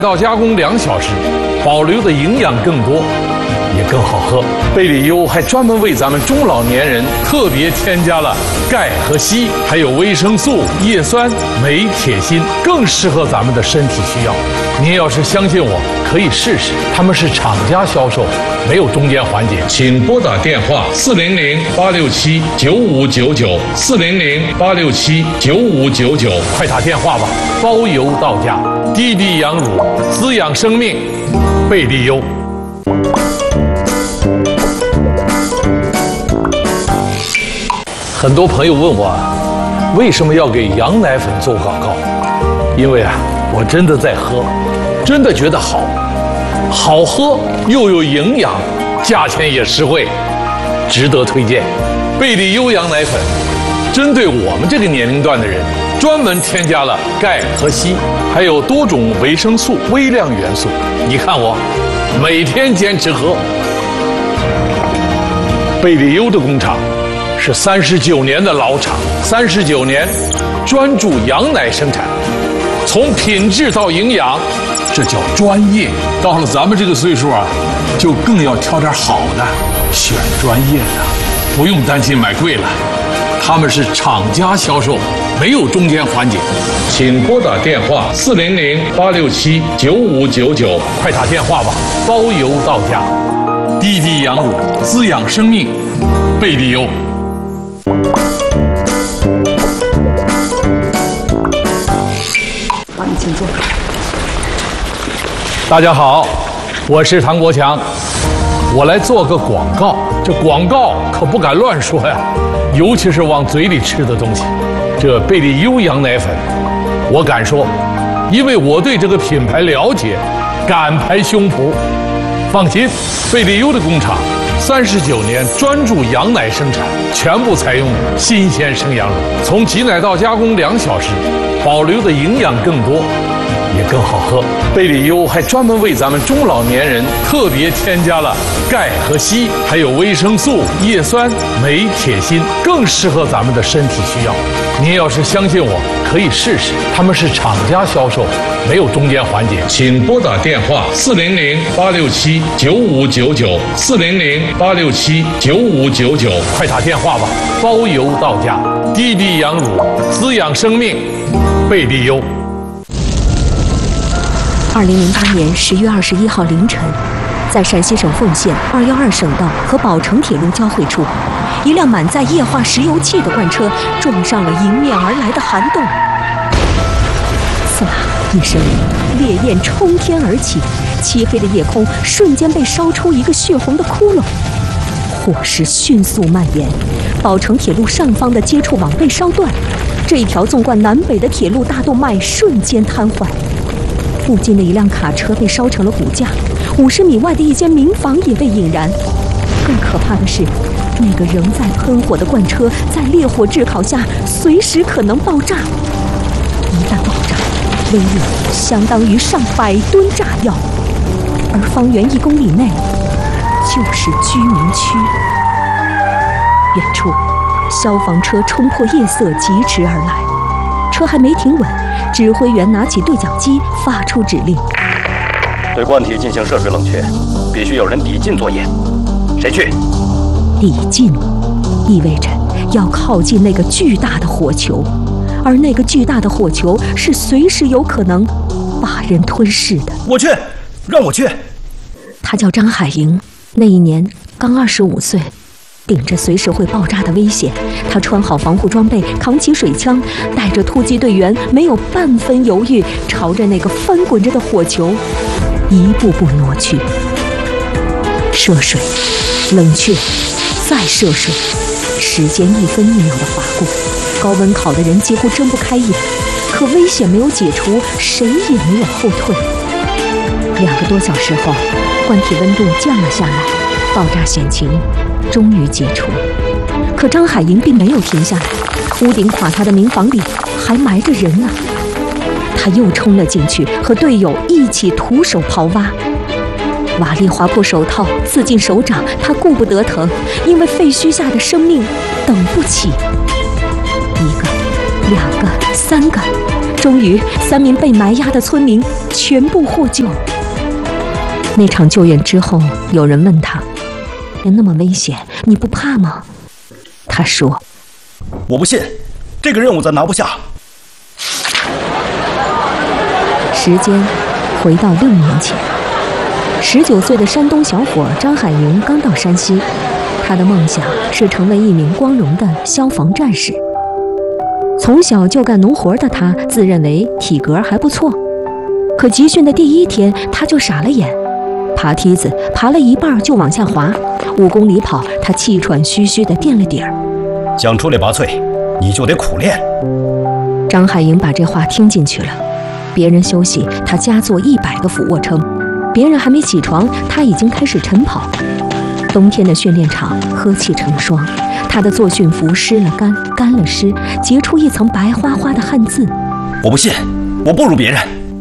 到加工2小时，保留的营养更多，也更好喝。贝里优还专门为咱们中老年人特别添加了钙和硒，还有维生素、叶酸、镁、铁、锌，更适合咱们的身体需要。您要是相信我，可以试试。他们是厂家销售，没有中间环节。请拨打电话400-867-9599，400-867-9599，快打电话吧，包邮到家。滴滴羊乳，滋养生命，贝利优。很多朋友问我，为什么要给羊奶粉做广告？因为我真的在喝，真的觉得好喝又有营养，价钱也实惠，值得推荐。贝利优羊奶粉针对我们这个年龄段的人，专门添加了钙和硒，还有多种维生素、微量元素。你看我每天坚持喝。贝利优的工厂是39年的老厂，39年专注羊奶生产，从品质到营养，这叫专业。到了咱们这个岁数就更要挑点好的，选专业的，不用担心买贵了。他们是厂家销售，没有中间环节。请拨打电话400-867-9599，快打电话吧，包邮到家。滴滴羊乳，滋养生命，贝利优。 好，你请坐。 大家好，我是唐国强，我来做个广告。这广告可不敢乱说呀，尤其是往嘴里吃的东西。这贝利优羊奶粉，我敢说，因为我对这个品牌了解，敢拍胸脯。放心，贝利优的工厂39年专注羊奶生产，全部采用新鲜生羊乳，从挤奶到加工2小时，保留的营养更多，也更好喝。贝利优还专门为咱们中老年人特别添加了钙和硒，还有维生素、叶酸、镁、铁、锌，更适合咱们的身体需要。您要是相信我，可以试试。他们是厂家销售，没有中间环节。请拨打电话400-867-9599，400-867-9599，快打电话吧，包邮到家。滴滴羊乳，滋养生命，贝利优。 2008年10月21号凌晨，在陕西省凤县212省道和宝成铁路交汇处，一辆满载液化石油气的罐车撞上了迎面而来的涵洞。刺啦一声，烈焰冲天而起，漆黑的夜空瞬间被烧出一个血红的窟窿。火势迅速蔓延，宝成铁路上方的接触网被烧断，这一条纵贯南北的铁路大动脉瞬间瘫痪。附近的一辆卡车被烧成了骨架，50米外的一间民房也被引燃。更可怕的是，那个仍在喷火的罐车在烈火炙烤下随时可能爆炸。一旦爆炸，威力相当于上100吨炸药，而方圆1公里内就是居民区。远处，消防车冲破夜色疾驰而来，车还没停稳，指挥员拿起对讲机发出指令： 对罐体进行涉水冷却，必须有人抵近作业。谁去？ 抵近意味着要靠近那个巨大的火球，而那个巨大的火球是随时有可能把人吞噬的。 我去，让我去。 他叫张海营，那一年刚25岁。顶着随时会爆炸的危险，他穿好防护装备，扛起水枪，带着突击队员，没有半分犹豫，朝着那个翻滚着的火球一步步挪去。涉水，冷却，再涉水，时间1分1秒的划过，高温烤的人几乎睁不开眼。可危险没有解除，谁也没有后退。2个多小时后，罐体温度降了下来，爆炸险情终于解除。可张海营并没有停下来，屋顶垮塌的民房里还埋着人呢。他又冲了进去，和队友一起徒手刨挖。瓦砾划破手套，刺进手掌，他顾不得疼，因为废墟下的生命等不起。1个、2个、3个， 终于，3名被埋压的村民全部获救。那场救援之后，有人问他：“那么危险，你不怕吗？”他说：“ 我不信，这个任务咱拿不下。” 时间回到6年前，19岁的山东小伙张海营刚到山西，他的梦想是成为一名光荣的消防战士。从小就干农活的他，自认为体格还不错。可集训的第1天，他就傻了眼。爬梯子爬了一半就往下滑，5公里跑，他气喘吁吁地垫了底儿。 想出类拔萃，你就得苦练。 张海营把这话听进去了。别人休息，他加做100个俯卧撑；别人还没起床，他已经开始晨跑。冬天的训练场呵气成霜，他的作训服湿了干，干了湿，结出一层白花花的汗渍。 我不信，我不如别人。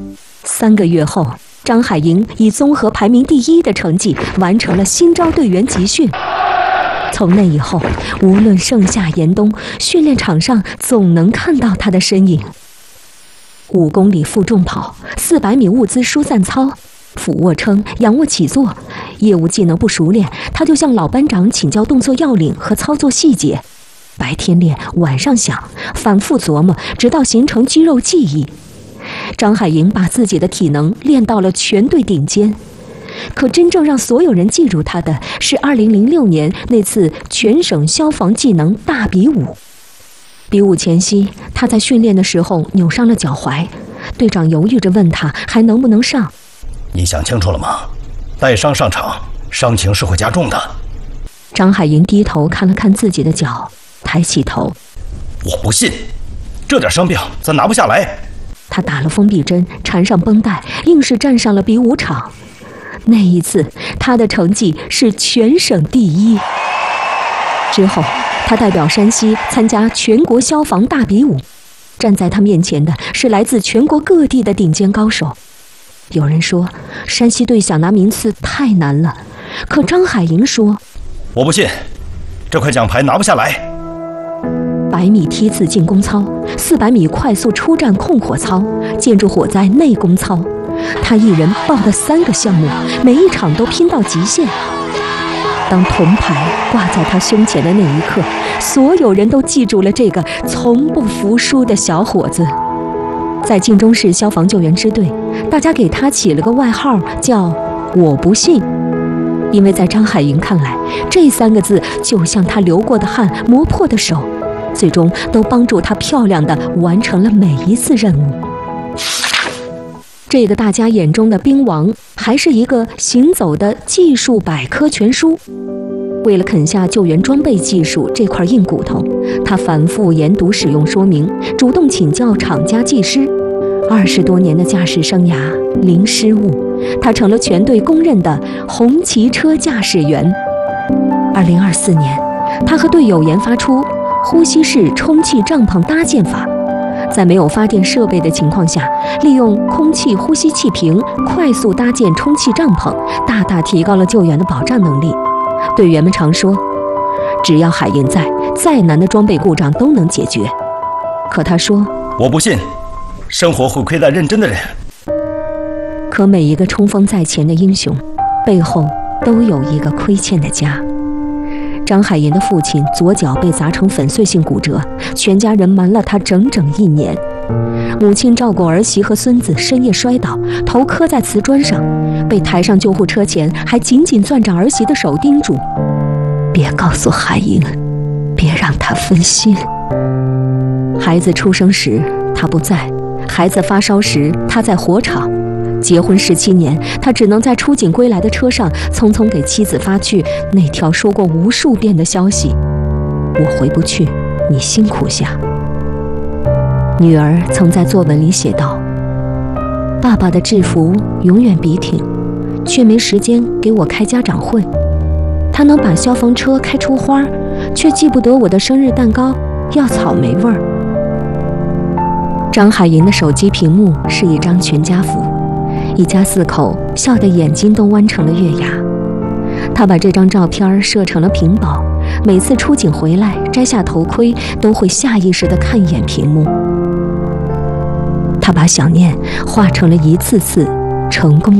3个月后，张海营以综合排名第1的成绩完成了新招队员集训。从那以后，无论盛夏严冬，训练场上总能看到他的身影。5公里负重跑，400米物资疏散操，俯卧撑、仰卧起坐，业务技能不熟练，他就向老班长请教动作要领和操作细节。白天练，晚上想，反复琢磨，直到形成肌肉记忆。张海营把自己的体能练到了全队顶尖。可真正让所有人记住他的是2006年那次全省消防技能大比武。比武前夕，他在训练的时候扭伤了脚踝，队长犹豫着问他还能不能上。 你想清楚了吗？带伤上场，伤情是会加重的。 张海营低头看了看自己的脚，抬起头： 我不信，这点伤病咱拿不下来。 他打了封闭针，缠上绷带，硬是站上了比武场。那一次，他的成绩是全省第1。之后，他代表山西参加全国消防大比武，站在他面前的是来自全国各地的顶尖高手。有人说，山西队想拿名次太难了，可张海营说： 我不信，这块奖牌拿不下来。 100米梯次进攻操，400米快速出战控火操，建筑火灾内功操，他一人报的3个项目，每一场都拼到极限。当铜牌挂在他胸前的那一刻，所有人都记住了这个从不服输的小伙子。在晋中市消防救援支队，大家给他起了个外号，叫“我不信”，因为在张海营看来，这3个字就像他流过的汗、磨破的手，最终都帮助他漂亮地完成了每一次任务。这个大家眼中的兵王，还是一个行走的技术百科全书。为了啃下救援装备技术这块硬骨头，他反复研读使用说明，主动请教厂家技师。20多年的驾驶生涯零失误，他成了全队公认的红旗车驾驶员。2024年，他和队友研发出呼吸式充气帐篷搭建法，在没有发电设备的情况下，利用空气呼吸气瓶快速搭建充气帐篷，大大提高了救援的保障能力。队员们常说，只要海营在，再难的装备故障都能解决。可他说， 我不信，生活会亏待认真的人。 可每一个冲锋在前的英雄，背后都有一个亏欠的家。张海营的父亲左脚被砸成粉碎性骨折，全家人瞒了他整整1年。母亲照顾儿媳和孙子，深夜摔倒，头磕在瓷砖上，被抬上救护车前，还紧紧攥着儿媳的手，叮嘱：别告诉海营，别让他分心。孩子出生时他不在，孩子发烧时他在火场，结婚17年，他只能在出警归来的车上匆匆给妻子发去那条说过无数遍的消息：我回不去，你辛苦下。女儿曾在作文里写道：爸爸的制服永远笔挺，却没时间给我开家长会。他能把消防车开出花，却记不得我的生日蛋糕要草莓味儿。张海营的手机屏幕是一张全家福，一家4口笑得眼睛都弯成了月牙。他把这张照片设成了屏保，每次出警回来摘下头盔，都会下意识地看一眼屏幕。 他把想念化成了一次次成功